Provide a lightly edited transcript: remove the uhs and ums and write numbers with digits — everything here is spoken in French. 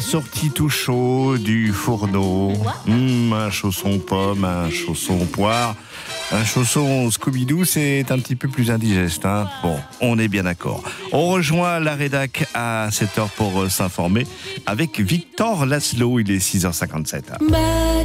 sorti tout chaud du fourneau. Un chausson pomme, un chausson poire, un chausson Scooby-Doo, c'est un petit peu plus indigeste. Hein. Bon, on est bien d'accord. On rejoint la rédac à 7h pour s'informer avec Victor Laszlo. Il est 6h57.